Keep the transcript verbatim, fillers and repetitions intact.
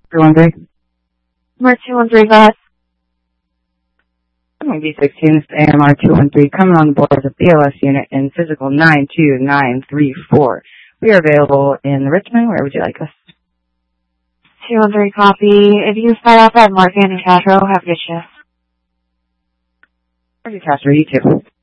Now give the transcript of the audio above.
two one three. Mark two one three, go ahead. B sixteen, this is A M R two one three, coming on the board as a P O S unit in physical nine two nine three four. We are available in Richmond. Where would you like us? two one three, copy. If you start off at Mark and Castro, have a good shift. Roger, Castro, you too.